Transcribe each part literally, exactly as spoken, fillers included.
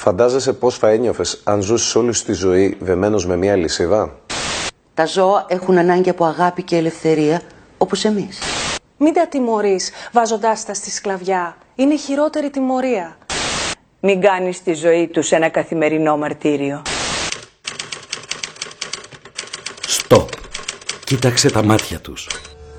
Φαντάζεσαι πώς θα ένιωθες αν ζούσες όλη σου τη ζωή δεμένος με μια αλυσίδα? Τα ζώα έχουν ανάγκη από αγάπη και ελευθερία, όπως εμείς. Μην τα τιμωρείς βάζοντάς τα στη σκλαβιά. Είναι χειρότερη τιμωρία. Μην κάνεις τη ζωή τους ένα καθημερινό μαρτύριο. Στοπ. Κοίταξε τα μάτια τους.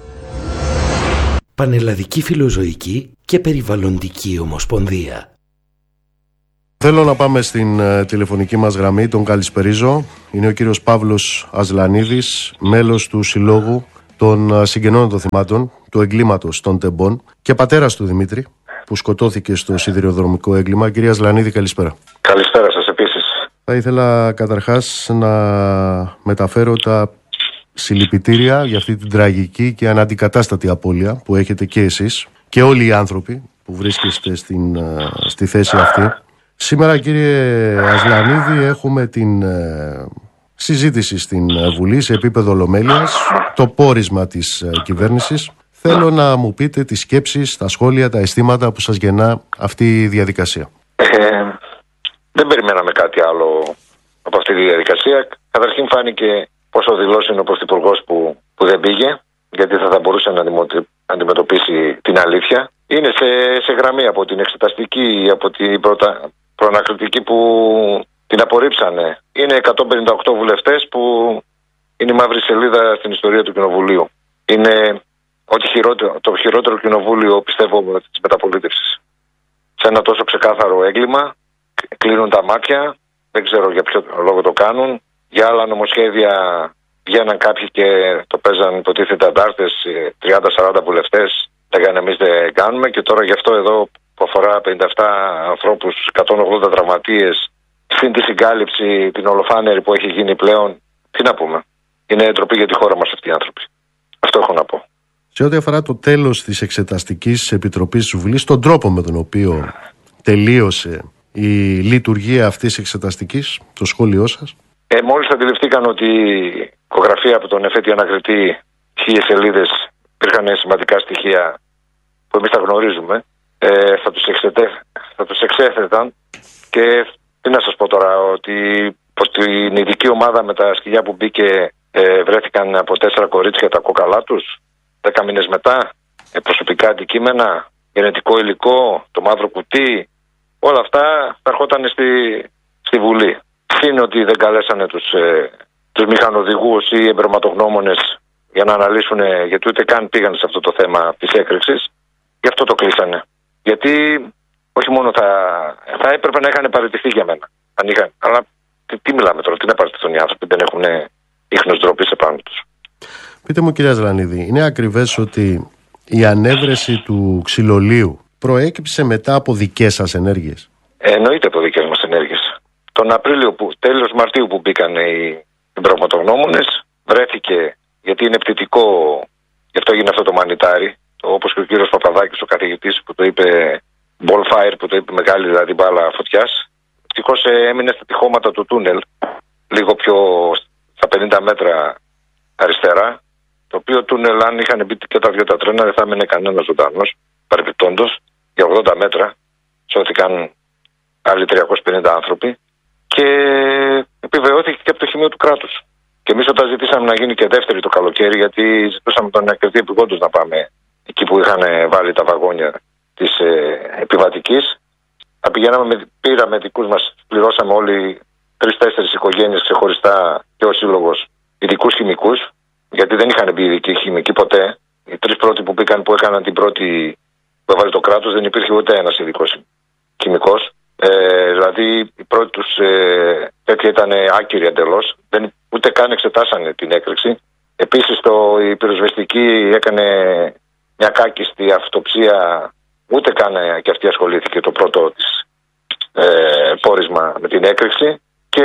Πανελλαδική Φιλοζωική και Περιβαλλοντική Ομοσπονδία. Θέλω να πάμε στην uh, τηλεφωνική μας γραμμή, τον καλησπερίζω. Είναι ο κύριος Παύλος Ασλανίδης, μέλος του Συλλόγου των uh, Συγγενών των Θυμάτων του εγκλήματος των Τεμπών και πατέρας του Δημήτρη, που σκοτώθηκε στο σιδηροδρομικό έγκλημα. Κύριε Ασλανίδη, καλησπέρα. Καλησπέρα σας επίσης. Θα ήθελα καταρχάς να μεταφέρω τα συλληπιτήρια για αυτή την τραγική και αναντικατάστατη απώλεια που έχετε και εσείς και όλοι οι άνθρωποι που βρίσκεστε στην, uh, στη θέση αυτή. Σήμερα, κύριε Ασλανίδη, έχουμε την ε, συζήτηση στην ε, Βουλή σε επίπεδο ολομέλειας, το πόρισμα της ε, κυβέρνησης. Θέλω να μου πείτε τις σκέψεις, τα σχόλια, τα αισθήματα που σας γεννά αυτή η διαδικασία. Ε, δεν περιμέναμε κάτι άλλο από αυτή τη διαδικασία. Καταρχήν φάνηκε πόσο δηλώσει είναι ο Πρωθυπουργός που, που δεν πήγε, γιατί θα, θα μπορούσε να αντιμετωπίσει την αλήθεια. Είναι σε, σε γραμμή από την εξεταστική, από την πρωτα... προνακριτική που την απορρίψανε. Είναι εκατόν πενήντα οκτώ βουλευτές που είναι η μαύρη σελίδα στην ιστορία του Κοινοβουλίου. Είναι ό,τι χειρότερο, το χειρότερο κοινοβούλιο, πιστεύω, της μεταπολίτευσης. Σε ένα τόσο ξεκάθαρο έγκλημα, κλείνουν τα μάτια, δεν ξέρω για ποιο λόγο το κάνουν. Για άλλα νομοσχέδια βγαίναν κάποιοι και το παίζαν υποτίθεται αντάρτες, τριάντα σαράντα βουλευτές, λέγανε εμείς δεν κάνουμε, και τώρα γι' αυτό εδώ που αφορά πενήντα επτά ανθρώπους, εκατόν ογδόντα τραυματίες, συν τη συγκάλυψη, την ολοφάνερη που έχει γίνει πλέον, τι να πούμε. Είναι ντροπή για τη χώρα μας αυτοί οι άνθρωποι. Αυτό έχω να πω. Σε ό,τι αφορά το τέλος της Εξεταστικής Επιτροπής της Βουλής, τον τρόπο με τον οποίο τελείωσε η λειτουργία αυτής της εξεταστικής, το σχόλιο σας? Ε, μόλις αντιληφθήκαν ότι η οικογραφία από τον εφέτη ανακριτή χίλιες σελίδες υπήρχαν σημαντικά στοιχεία που εμείς τα γνωρίζουμε, ε, θα, τους εξετε... θα τους εξέθεταν, και τι να σας πω τώρα, ότι πως την ειδική ομάδα με τα σκυλιά που μπήκε ε, βρέθηκαν από τέσσερα κορίτσια τα κόκαλά τους δέκα μήνες μετά, ε, προσωπικά αντικείμενα, γενετικό υλικό, το μαύρο κουτί, όλα αυτά θα ερχόταν στη, στη Βουλή. Είναι ότι δεν καλέσανε τους, ε, τους μηχανοδηγούς ή εμπειρογνώμονες για να αναλύσουν, γιατί ούτε καν πήγαν σε αυτό το θέμα της έκρηξης. Γι' αυτό το κλείσανε. Γιατί όχι μόνο θα, θα έπρεπε να είχαν παραιτηθεί για μένα. Αν είχαν, αλλά τι, τι μιλάμε τώρα, τι να παραιτηθούν οι άνθρωποι, δεν έχουν ίχνος ντροπής επάνω τους. Πείτε μου, κύριε Ασλανίδη, είναι ακριβές ότι η ανέβρεση του ξυλολίου προέκυψε μετά από δικές σας ενέργειες? Ε, εννοείται από δικές μας ενέργειες. Τον Απρίλιο, που, τέλος Μαρτίου που μπήκαν οι εμπειρογνώμονες, βρέθηκε, γιατί είναι πτυτικό, γι' αυτό έγινε αυτό το μανιτάρι, όπως και ο κύριος Παπαδάκης, ο καθηγητής που το είπε ball fire, που το είπε μεγάλη δηλαδή μπάλα φωτιάς. Ευτυχώς έμεινε στα τυχώματα του τούνελ, λίγο πιο στα πενήντα μέτρα αριστερά, το οποίο τούνελ, αν είχαν μπει και τα δυο τα τρένα, δεν θα έμενε κανένας ζωντανός. Παρεπιπτόντως, για ογδόντα μέτρα σώθηκαν άλλοι τριακόσιοι πενήντα άνθρωποι, και επιβεβαιώθηκε και από το Χημείο του Κράτους. Και εμείς όταν ζητήσαμε να γίνει και δεύτερη το καλοκαίρι, γιατί ζητούσαμε τον ανακριτή επιγόντως να πάμε εκεί που είχαν βάλει τα βαγόνια της ε, επιβατικής, θα πηγαίναμε, πήραμε δικούς μας, πληρώσαμε όλοι τρεις-τέσσερις οικογένειες ξεχωριστά και ο σύλλογος ειδικούς χημικούς, γιατί δεν είχαν μπει ειδικοί χημικοί ποτέ. Οι τρεις πρώτοι που μπήκαν, που έκαναν την πρώτη που έβαλε το κράτος, δεν υπήρχε ούτε ένας ειδικός χημικός. Ε, δηλαδή οι πρώτοι τους ε, τέτοια ήταν άκυροι εντελώς, δεν, ούτε καν εξετάσανε την έκρηξη. Επίσης το, η πυροσβεστική έκανε μια κάκιστη αυτοψία, ούτε καν και αυτή ασχολήθηκε το πρώτο της ε, πόρισμα με την έκρηξη. Και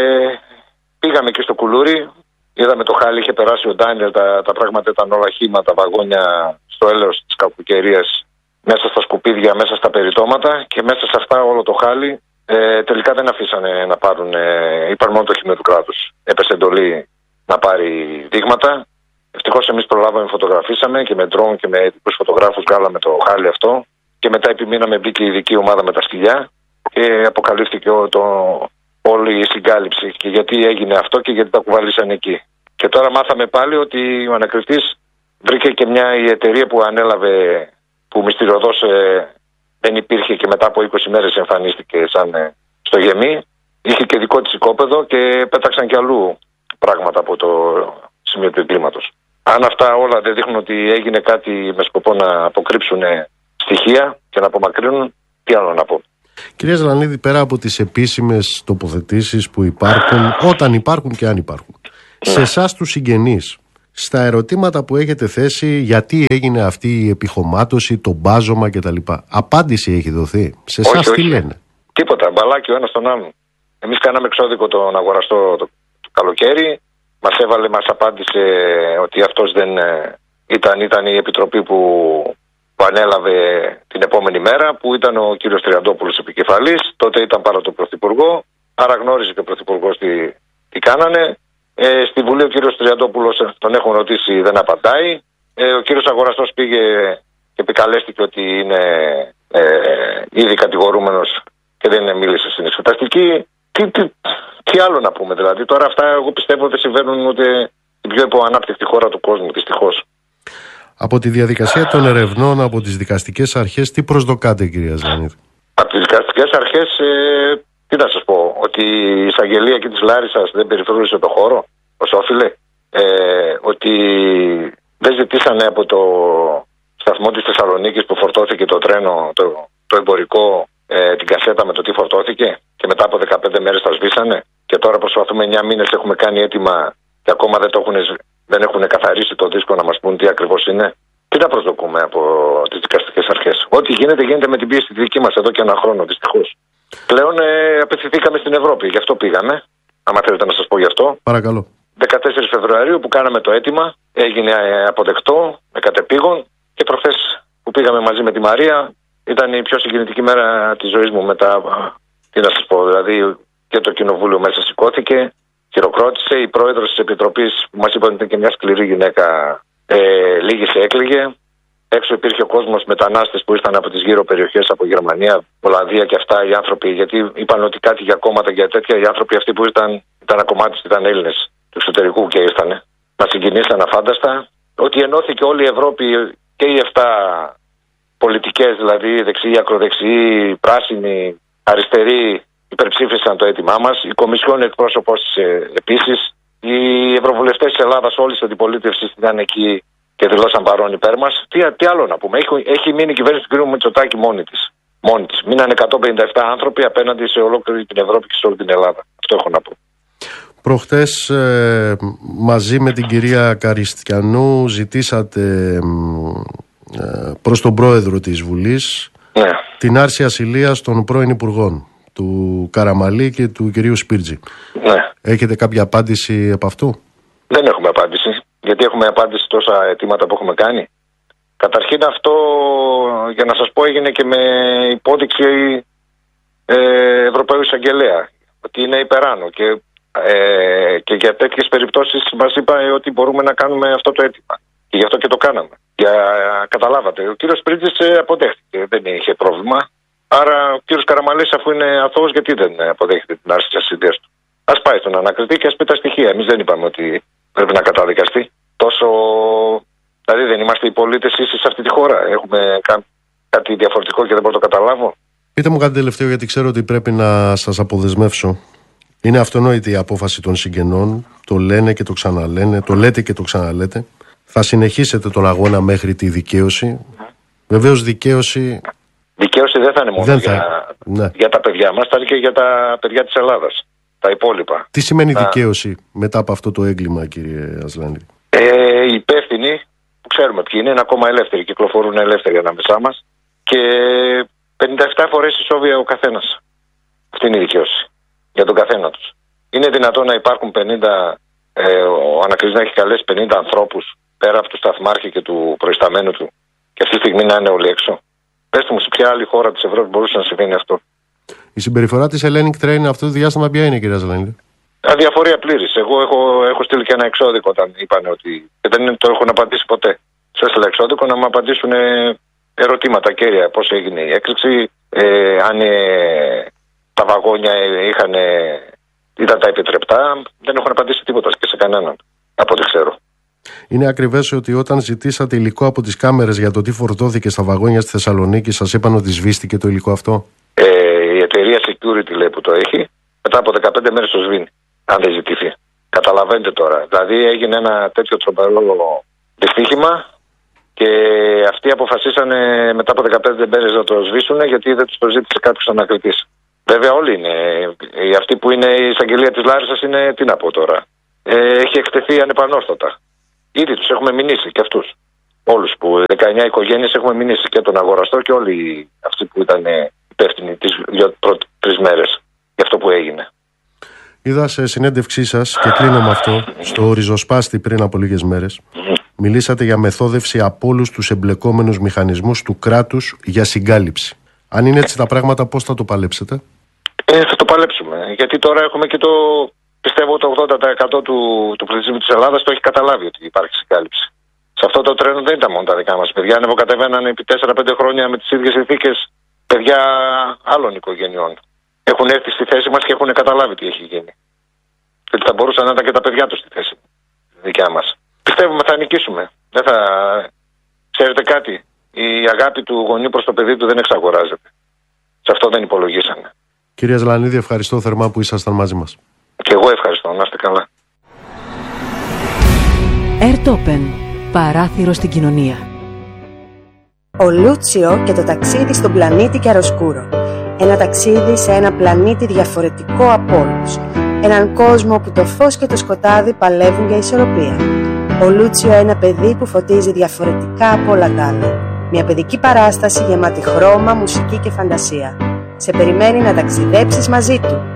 πήγαμε εκεί στο κουλούρι, είδαμε το χάλι, είχε περάσει ο Ντάνιελ, τα, τα πράγματα ήταν όλα χύμα, τα βαγόνια στο έλεος της κακοκαιρίας, μέσα στα σκουπίδια, μέσα στα περιτώματα, και μέσα σε αυτά όλο το χάλι ε, τελικά δεν αφήσανε να πάρουν, ε, είπαν μόνο το Χημείο του Κράτους. Έπεσε εντολή να πάρει δείγματα. Ευτυχώς εμείς προλάβαμε, φωτογραφίσαμε και με ντρόν και με ειδικούς φωτογράφους βγάλαμε το χάλι αυτό, και μετά επιμείναμε, μπήκε η ειδική ομάδα με τα σκυλιά και αποκαλύφθηκε ο, το, όλη η συγκάλυψη και γιατί έγινε αυτό και γιατί τα κουβαλήσαν εκεί. Και τώρα μάθαμε πάλι ότι ο ανακριτής βρήκε και μια η εταιρεία που ανέλαβε, που μυστηριωδώς ε, δεν υπήρχε και μετά από είκοσι μέρες εμφανίστηκε σαν ε, στο γεμί. Είχε και δικό της οικόπεδο και πέταξαν και αλλού πράγματα από το σημείο του εγκλήματος. Αν αυτά όλα δεν δείχνουν ότι έγινε κάτι με σκοπό να αποκρύψουν στοιχεία και να απομακρύνουν, τι άλλο να πω. Κυρία Ζελανίδη, πέρα από τις επίσημες τοποθετήσεις που υπάρχουν, όταν υπάρχουν και αν υπάρχουν, ναι. σε εσάς τους συγγενείς, στα ερωτήματα που έχετε θέσει, γιατί έγινε αυτή η επιχωμάτωση, το μπάζωμα κτλ. Απάντηση έχει δοθεί. Σε εσάς τι λένε? Τίποτα. Μπαλάκι ο ένας τον άλλον. Εμείς κάναμε εξώδικο τον αγοραστό το, το καλοκαίρι. Μας έβαλε, μας απάντησε ότι αυτός δεν ήταν, ήταν η επιτροπή που, που ανέλαβε την επόμενη μέρα, που ήταν ο κύριος Τριαντόπουλος επικεφαλής. Τότε ήταν παρά τον Πρωθυπουργό. Άρα γνώριζε και ο Πρωθυπουργός τι, τι κάνανε. Ε, στη Βουλή ο κύριος Τριαντόπουλος τον έχουν ρωτήσει, δεν απαντάει. Ε, ο κύριος Αγοραστός πήγε και επικαλέστηκε ότι είναι ε, ήδη κατηγορούμενος και δεν μίλησε στην εξεταστική. Τι, τι, τι άλλο να πούμε δηλαδή? Τώρα αυτά εγώ πιστεύω ότι συμβαίνουν ούτε στην πιο υποανάπτυκτη χώρα του κόσμου, δυστυχώς. Από τη διαδικασία των ερευνών, από τις δικαστικές αρχές, τι προσδοκάτε, κυρία Ζελανίδη? Από τις δικαστικές αρχές, ε, τι να σας πω, ότι η εισαγγελία εκεί της Λάρισσας δεν περιφρούρισε το χώρο ως όφιλε, ε, ότι δεν ζητήσανε από το σταθμό της Θεσσαλονίκης που φορτώθηκε το τρένο, το, το εμπορικό, ε, την κασέτα με το τι φορτώθηκε και μετά από δεκαπέντε μέρες τα σβήσανε και τώρα προσπαθούμε εννιά μήνες, έχουμε κάνει αίτημα και ακόμα δεν, το έχουν, δεν έχουν καθαρίσει το δίσκο να μας πούν τι ακριβώς είναι. Τι να προσδοκούμε από τις δικαστικές αρχές? Ό,τι γίνεται, γίνεται με την πίεση τη δική μας εδώ και ένα χρόνο, δυστυχώς. Πλέον ε, απευθυνθήκαμε στην Ευρώπη, γι' αυτό πήγαμε. Άμα θέλετε να σας πω γι' αυτό. Παρακαλώ. δεκατέσσερις Φεβρουαρίου που κάναμε το αίτημα, έγινε ε, αποδεκτό με κατεπήγον και προχθές που πήγαμε μαζί με τη Μαρία ήταν η πιο συγκινητική μέρα της ζωής μου μετά. Τι να σας πω, δηλαδή και το κοινοβούλιο μέσα σηκώθηκε, χειροκρότησε. Η πρόεδρος της Επιτροπής που μας είπε ότι ήταν και μια σκληρή γυναίκα, ε, λίγησε, έκλαιγε. Έξω υπήρχε ο κόσμος, μετανάστες που ήρθαν από τις γύρω περιοχές, από Γερμανία, Ολλανδία και αυτά οι άνθρωποι, γιατί είπαν ότι κάτι για κόμματα και τέτοια. Οι άνθρωποι αυτοί που ήρθαν ήταν ακομμάτιστοι, ήταν Έλληνες του εξωτερικού και ήρθαν. Μας συγκινήσαν αφάνταστα. Ότι ενώθηκε όλη η Ευρώπη και οι εφτά πολιτικές, δηλαδή δεξιοί, ακροδεξιοί, πράσινοι, αριστεροί, υπερψήφισαν το αίτημά μας. Η Κομισιόν εκπρόσωπος ε, επίσης. Οι ευρωβουλευτές της Ελλάδας, όλη η αντιπολίτευση ήταν εκεί και δηλώσαν παρόν υπέρ μας. Τι, τι άλλο να πούμε? Έχει, έχει μείνει η κυβέρνηση του κ. Μητσοτάκη μόνη της. Μόνη της. Μείναν εκατόν πενήντα επτά άνθρωποι απέναντι σε ολόκληρη την Ευρώπη και σε όλη την Ελλάδα. Αυτό έχω να πω. Προχτές ε, μαζί με την κυρία Καριστιανού ζητήσατε ε, προς τον πρόεδρο της Βουλής, ναι, την άρση ασυλίας των πρώην υπουργών, του Καραμαλή και του κυρίου Σπίρτζη. Ναι. Έχετε κάποια απάντηση από αυτού? Δεν έχουμε απάντηση. Γιατί έχουμε απάντηση τόσα αιτήματα που έχουμε κάνει. Καταρχήν αυτό, για να σας πω, έγινε και με υπόδειξη ε, Ευρωπαίου Εισαγγελέα. Ότι είναι υπεράνω. Και, ε, και για τέτοιες περιπτώσεις μας είπα ότι μπορούμε να κάνουμε αυτό το αίτημα. Και γι' αυτό και το κάναμε. Για, καταλάβατε, ο κύριος Σπίρτζης αποδέχτηκε. Δεν είχε πρόβλημα. Άρα ο κύριος Καραμαλής, αφού είναι αθώος, γιατί δεν αποδέχεται την άρση της ασυλίας του? Ας πάει στον ανακριτή και ας πει τα στοιχεία. Εμείς δεν είπαμε ότι πρέπει να καταδικαστεί. Τόσο. Δηλαδή δεν είμαστε οι πολίτες ίσοι σε αυτή τη χώρα? Έχουμε κάνει κάτι διαφορετικό και δεν μπορώ να το καταλάβω? Πείτε μου κάτι τελευταίο, γιατί ξέρω ότι πρέπει να σας αποδεσμεύσω. Είναι αυτονόητη η απόφαση των συγγενών. Το λένε και το ξαναλένε. Το λέτε και το ξαναλέτε. Θα συνεχίσετε τον αγώνα μέχρι τη δικαίωση. Βεβαίως δικαίωση. Δικαίωση δεν θα είναι μόνο δεν για, θα... ναι. για τα παιδιά μας, θα είναι και για τα παιδιά της Ελλάδας. Τα υπόλοιπα. Τι σημαίνει να... δικαίωση μετά από αυτό το έγκλημα, κύριε Ασλάνη? Ε, οι υπεύθυνοι, που ξέρουμε ποιοι είναι, είναι ακόμα ελεύθεροι, κυκλοφορούν ελεύθεροι ανάμεσά μας και πενήντα επτά φορές ισόβια ο καθένας. Αυτή είναι η δικαίωση για τον καθένα τους. Είναι δυνατόν να υπάρχουν πενήντα, ε, ο ανακριτής να έχει καλέσει πενήντα ανθρώπους πέρα από του σταθμάρχη και του προϊσταμένου του και αυτή τη στιγμή να είναι όλοι έξω? Πέστε μου, σε ποια άλλη χώρα της Ευρώπης μπορούσε να συμβαίνει αυτό? Η συμπεριφορά της Hellenic Train αυτό το διάστημα ποια είναι, κυρία Ζελανίδη? Αδιαφορία πλήρης. Εγώ έχω, έχω στείλει και ένα εξώδικο όταν είπαν ότι. Και δεν το έχουν απαντήσει ποτέ. Σας έστειλα εξώδικο να μου απαντήσουν ερωτήματα κέρια. Πώς έγινε η έκρηξη, ε, αν ε, τα βαγόνια είχαν, ήταν τα επιτρεπτά. Δεν έχουν απαντήσει τίποτα και σε κανέναν, από ό,τι ξέρω. Είναι ακριβές ότι όταν ζητήσατε υλικό από τις κάμερες για το τι φορτώθηκε στα βαγόνια στη Θεσσαλονίκη, σας είπαν ότι σβήστηκε το υλικό αυτό? Ε, η εταιρεία Security λέει που το έχει, μετά από δεκαπέντε μέρες το σβήνει, αν δεν ζητηθεί. Καταλαβαίνετε τώρα. Δηλαδή έγινε ένα τέτοιο τρομερό δυστύχημα και αυτοί αποφασίσανε μετά από δεκαπέντε μέρες να το σβήσουν, γιατί δεν τους το ζήτησε κάποιος ανακριτής. Βέβαια όλοι είναι. Αυτοί που είναι η εισαγγελία της Λάρισσας είναι, τι να πω τώρα, ε, έχει εκτεθεί ανεπανόρθωτα. Ήδη τους έχουμε μηνύσει και αυτούς. Όλους που δεκαεννιά οικογένειες έχουμε μηνύσει, και τον αγοραστό και όλοι αυτοί που ήταν υπεύθυνοι τις δύο πρώτες τρεις μέρες για αυτό που έγινε. Είδα σε συνέντευξή σας, και κλείνω με αυτό, στο Ριζοσπάστη πριν από λίγες μέρες, mm. μιλήσατε για μεθόδευση από όλους τους εμπλεκόμενους μηχανισμούς του κράτους για συγκάλυψη. Αν είναι έτσι τα πράγματα, πώς θα το παλέψετε? Ε, θα το παλέψουμε. Γιατί τώρα έχουμε και το, πιστεύω το ογδόντα τοις εκατό του, του πληθυσμού της Ελλάδας το έχει καταλάβει ότι υπάρχει συγκάλυψη. Σε αυτό το τρένο δεν ήταν μόνο τα δικά μας παιδιά. Ανεβοκατεβαίνανε επί τέσσερα πέντε χρόνια με τις ίδιες συνθήκες παιδιά άλλων οικογενειών. Έχουν έρθει στη θέση μας και έχουν καταλάβει τι έχει γίνει. Και ότι θα μπορούσαν να ήταν και τα παιδιά τους στη θέση δικιά μας. Πιστεύουμε θα νικήσουμε. Δεν θα... Ξέρετε κάτι, η αγάπη του γονιού προς το παιδί του δεν εξαγοράζεται. Σε αυτό δεν υπολογίσανε. Κυρία Ζλανίδη, ευχαριστώ θερμά που ήσασταν μαζί μας. Και εγώ ευχαριστώ. Να είστε καλά. Ερτόπεν. Παράθυρο στην κοινωνία. Ο Λούτσιο και το ταξίδι στον πλανήτη Κιαροσκούρο. Ένα ταξίδι σε ένα πλανήτη διαφορετικό από όλους. Έναν κόσμο που το φως και το σκοτάδι παλεύουν για ισορροπία. Ο Λούτσιο, ένα παιδί που φωτίζει διαφορετικά από όλα τα άλλα. Μια παιδική παράσταση γεμάτη χρώμα, μουσική και φαντασία. Σε περιμένει να ταξιδέψεις μαζί του.